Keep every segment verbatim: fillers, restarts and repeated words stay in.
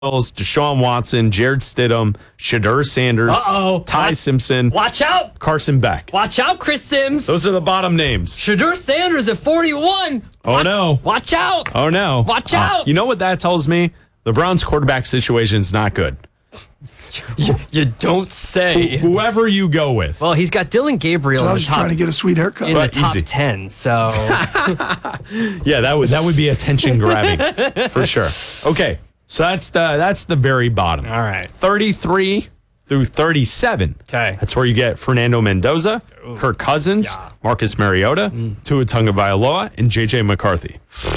Deshaun Watson, Jared Stidham, Shedeur Sanders, Uh-oh. Ty Watch- Simpson, Watch out. Carson Beck. Watch out, Chris Sims. Those are the bottom names. Shedeur Sanders at forty-one. Oh, Wa- no. Watch out. Oh, no. Watch Uh, out. you know what that tells me? The Browns quarterback situation is not good. You, you don't say. Whoever you go with. Well, he's got Dylan Gabriel So I in was the just top, trying to get a sweet haircut. in the Right, top easy. ten. So Yeah, that would that would be attention grabbing for sure. Okay, so that's the that's the very bottom. all right. thirty-three through thirty-seven. Okay. That's where you get Fernando Mendoza, Kirk Cousins, Yeah. Marcus Mariota, Tua Tagovailoa, and J J McCarthy.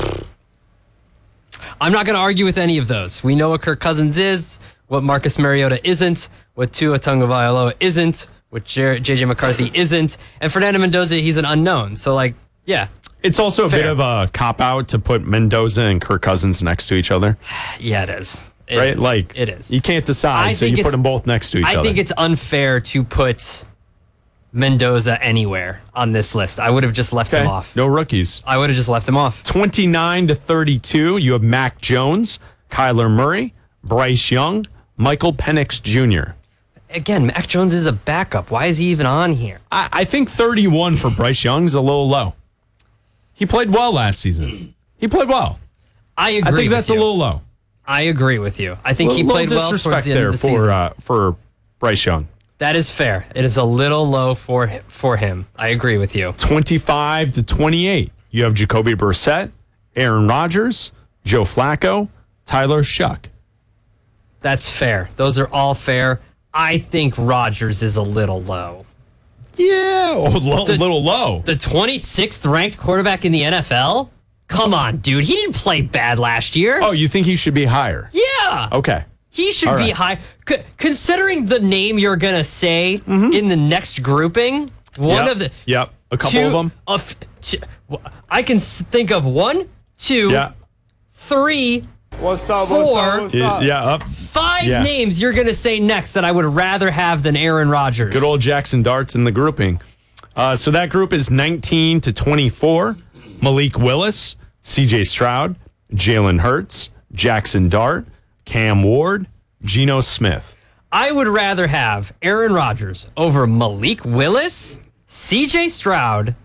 I'm not going to argue with any of those. We know what Kirk Cousins is, what Marcus Mariota isn't, what Tua Tagovailoa isn't, what J J McCarthy isn't, and Fernando Mendoza, he's an unknown. So, like, yeah, It's also a bit Fair. of a cop out to put Mendoza and Kirk Cousins next to each other, yeah, it is. It right? is. Like it is. You can't decide, I so think you put it's- them both next to each I other. think it's unfair to put Mendoza anywhere on this list. I would have just left him okay. off. No rookies. I would have just left him off. twenty-nine to thirty-two, you have Mac Jones, Kyler Murray, Bryce Young, Michael Penix Junior Again, Mac Jones is a backup. Why is he even on here? I, I think thirty-one for Bryce Young is a little low. He played well last season. He played well. I agree. I think with that's you. a little low. I agree with you. I think A he little played well towards disrespect the end there of the for season. uh, for Bryce Young. That is fair. It is a little low for for him. I agree with you. twenty-five to twenty-eight, you have Jacoby Brissett, Aaron Rodgers, Joe Flacco, Tyler Shuck. That's fair. Those are all fair. I think Rodgers is a little low. Yeah, a little, The- little low. The twenty-sixth ranked quarterback in the N F L? Come on, dude. He didn't play bad last year. Oh, you think he should be higher? Yeah. Okay. He should All be right. high. C- considering the name you're going to say in the next grouping, one Yep. of the. Yep. A couple two, of them. Of, two, I can s- think of one, two, Yeah. three, What's up? Four. What's up? What's Yeah, up? yeah, up. five Yeah. names you're going to say next that I would rather have than Aaron Rodgers. Good old Jackson Darts in the grouping. Uh, so that group is nineteen to twenty-four. Malik Willis, C J Stroud, Jalen Hurts, Jackson Dart, Cam Ward, Geno Smith. I would rather have Aaron Rodgers over Malik Willis, C J Stroud.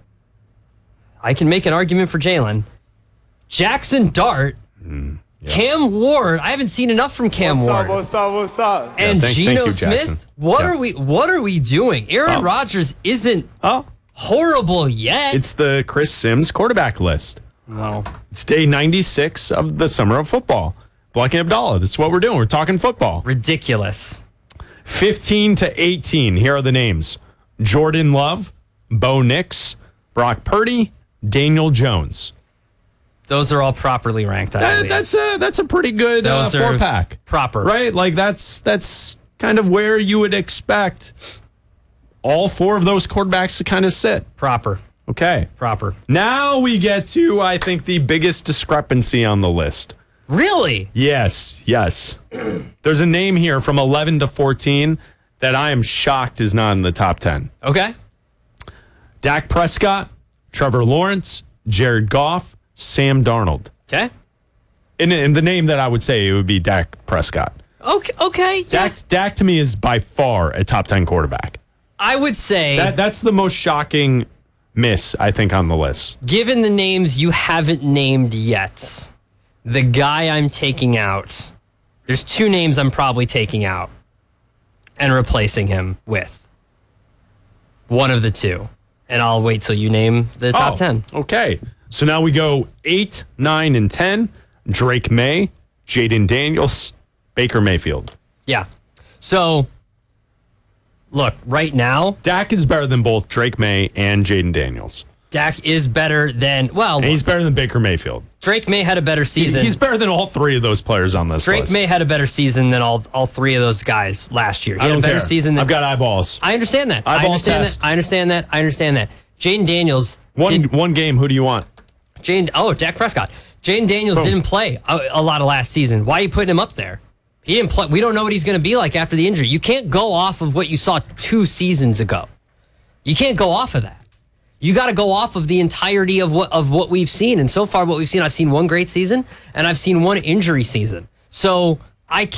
I can make an argument for Jalen. Jackson Dart, Cam Ward. I haven't seen enough from Cam What's Ward. up? What's up? What's up? and thank- thank Geno you, Smith. Jackson. What Yeah. are we? What are we doing? Aaron Oh. Rodgers isn't Oh, horrible yet. it's the Chris Sims quarterback list. well, It's day ninety-six of the summer of football. Black and Abdallah. This is what we're doing. We're talking football. ridiculous. fifteen to eighteen. Here are the names: Jordan Love, Bo Nix, Brock Purdy, Daniel Jones. Those are all properly ranked. I That, believe. that's a that's a pretty good uh, Those are four pack, proper. right? Like that's that's kind of where you would expect all four of those quarterbacks to kind of sit. Proper. Okay, Proper. now we get to I think the biggest discrepancy on the list. Really? Yes, yes. There's a name here from eleven to fourteen that I am shocked is not in the top ten. Okay. Dak Prescott, Trevor Lawrence, Jared Goff, Sam Darnold. Okay. And, and the name that I would say it would be Dak Prescott. Okay. Okay. Yeah. Dak, Dak to me is by far a top ten quarterback. I would say, That That's the most shocking miss, I think, on the list. given the names you haven't named yet, the guy I'm taking out, there's two names I'm probably taking out and replacing him with. One of the two. And I'll wait till you name the top Oh, ten. Okay. So now we go eight, nine, and ten. Drake May, Jaden Daniels, Baker Mayfield. Yeah. So, look, right now, Dak is better than both Drake May and Jaden Daniels. Dak is better than, well, And he's better than Baker Mayfield. Drake May had a better season. He's better than all three of those players on this Drake list. May had a better season than all all three of those guys last year. He I had don't a better care. season than I've got eyeballs. I understand that. I Eyeball understand test. that. I understand that. I understand that. Jaden Daniels One did, one game, who do you want? Jane oh, Dak Prescott. Jaden Daniels Boom. didn't play a, a lot of last season. Why are you putting him up there? He didn't play. We don't know what he's going to be like after the injury. You can't go off of what you saw two seasons ago. You can't go off of that. You got to go off of the entirety of what of what we've seen. And so far, what we've seen, I've seen one great season and I've seen one injury season. So I